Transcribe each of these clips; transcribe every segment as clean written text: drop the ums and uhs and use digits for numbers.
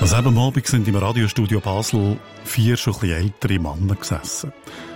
Am Abend sind im Radiostudio Basel 4 schon ein bisschen ältere Männer gesessen.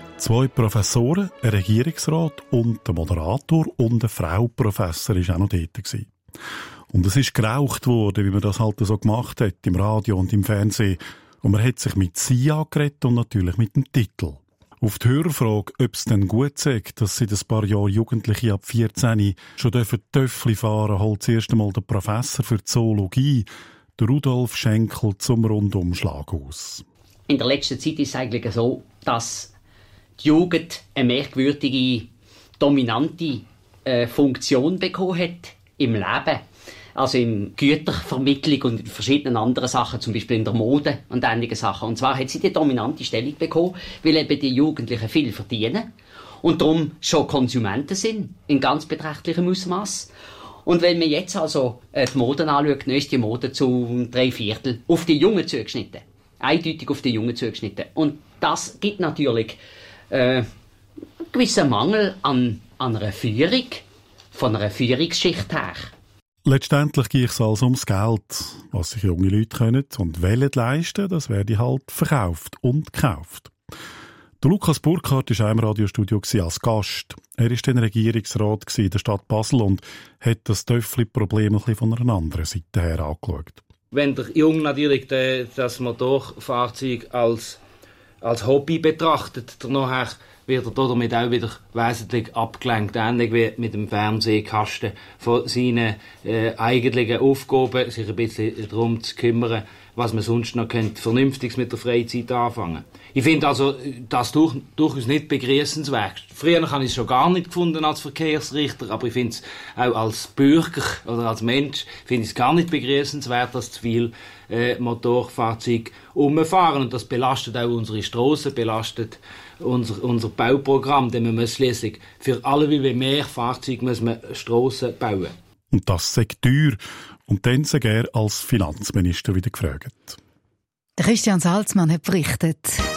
2 Professoren, ein Regierungsrat und der Moderator und eine Frau Professor war auch noch dort gewesen. Und es ist geraucht worden, wie man das halt so gemacht hat, im Radio und im Fernsehen. Und man hat sich mit «Sie» angeredet und natürlich mit dem Titel. Auf die Hörerfrage, ob es denn gut sei, dass seit ein paar Jahren Jugendliche ab 14 schon Töffli fahren, holt zuerst einmal der Professor für Zoologie, der Rudolf Schenkel, zum Rundumschlag aus. In der letzten Zeit ist es eigentlich so, dass die Jugend eine merkwürdige, dominante Funktion bekommen hat im Leben. Also in Gütervermittlung und in verschiedenen anderen Sachen, zum Beispiel in der Mode und einigen Sachen. Und zwar hat sie die dominante Stellung bekommen, weil eben die Jugendlichen viel verdienen und darum schon Konsumenten sind, in ganz beträchtlichem Ausmaß. Und wenn man jetzt also die Mode anschaut, dann ist die Mode zu 3/4 auf die Jungen zugeschnitten. Eindeutig auf die Jungen zugeschnitten. Und das gibt natürlich einen gewissen Mangel an einer Führung, von einer Führungsschicht her. Letztendlich geht es also ums Geld. Was sich junge Leute können und wollen leisten, das werde halt verkauft und gekauft. Der Lukas Burkhardt war auch im Radiostudio als Gast. Er war dann Regierungsrat in der Stadt Basel und hat das Töffli-Problem ein bisschen von einer anderen Seite her angeschaut. Wenn der Junge natürlich das Motorfahrzeug als Hobby betrachtet, danach wird er damit auch wieder wesentlich abgelenkt, ähnlich wie mit dem Fernsehkasten von seinen eigentlichen Aufgaben, sich ein bisschen darum zu kümmern, was man sonst noch Vernünftiges mit der Freizeit anfangen. Ich finde also das durchaus nicht begrüßenswert. Früher habe ich es schon gar nicht gefunden als Verkehrsrichter, aber ich finde es auch als Bürger oder als Mensch finde ich es gar nicht begrüßenswert, dass zu viel Motorfahrzeuge umfahren. Und das belastet auch unsere Strassen, belastet unser Bauprogramm, denn man muss schließlich für alle wie mehr Fahrzeuge muss man Strassen bauen. Und das sei teuer. Und dann sei er als Finanzminister wieder gefragt. Christian Salzmann hat berichtet.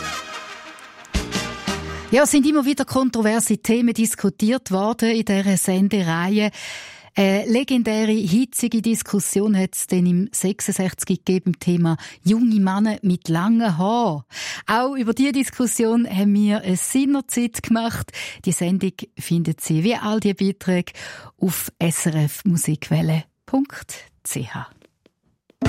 Ja, es sind immer wieder kontroverse Themen diskutiert worden in dieser Sendereihe. Eine legendäre, hitzige Diskussion hat es dann im 66 gegeben, Thema junge Männer mit langen Haaren. Auch über diese Diskussion haben wir eine Seinerzeit gemacht. Die Sendung findet Sie wie all die Beiträge auf srfmusikwelle.ch.